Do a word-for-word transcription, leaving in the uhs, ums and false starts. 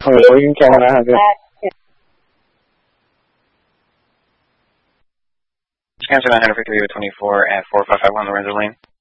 Oh, well, you can count on that. Scancer nine fifty-three with twenty-four at four five five one Lorenzo Lane.